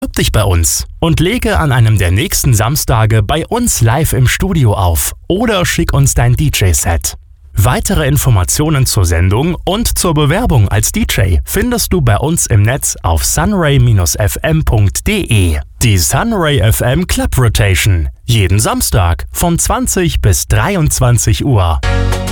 Bewirb dich bei uns und lege an einem der nächsten Samstage bei uns live im Studio auf oder schick uns dein DJ-Set. Weitere Informationen zur Sendung und zur Bewerbung als DJ findest du bei uns im Netz auf sunray-fm.de. Die Sunray FM Club Rotation. Jeden Samstag von 20 bis 23 Uhr.